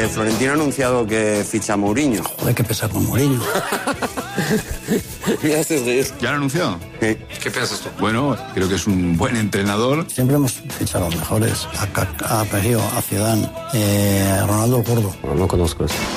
Florentino ha anunciado que ficha a Mourinho. Joder, que pesa con Mourinho. Me haces reír. ¿Ya lo ha anunciado? Sí. ¿Qué piensas tú? Bueno, creo que es un buen entrenador. Siempre hemos fichado a los mejores. A Perío, a Zidane, a Ronaldo el Gordo. No conozco eso.